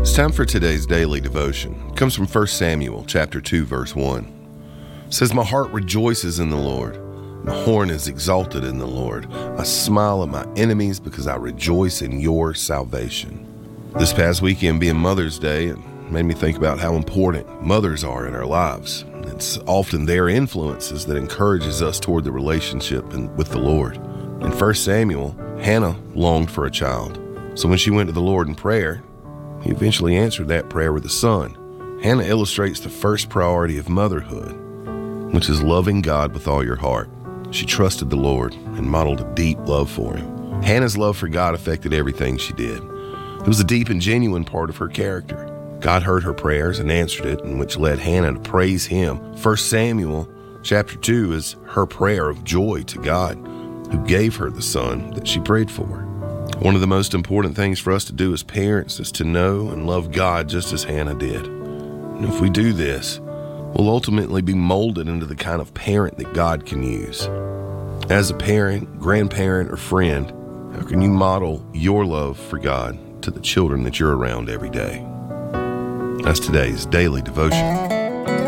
It's time for today's daily devotion. It comes from 1 Samuel chapter 2, verse 1. It says, "My heart rejoices in the Lord. My horn is exalted in the Lord. I smile at my enemies because I rejoice in your salvation." This past weekend being Mother's Day, it made me think about how important mothers are in our lives. It's often their influences that encourages us toward the relationship with the Lord. In 1 Samuel, Hannah longed for a child. So when she went to the Lord in prayer, He eventually answered that prayer with a son. Hannah illustrates the first priority of motherhood, which is loving God with all your heart. She trusted the Lord and modeled a deep love for Him. Hannah's love for God affected everything she did. It was a deep and genuine part of her character. God heard her prayers and answered it, and which led Hannah to praise Him. 1 Samuel chapter 2 is her prayer of joy to God, who gave her the son that she prayed for. One of the most important things for us to do as parents is to know and love God just as Hannah did. And if we do this, we'll ultimately be molded into the kind of parent that God can use. As a parent, grandparent, or friend, how can you model your love for God to the children that you're around every day? That's today's daily devotion.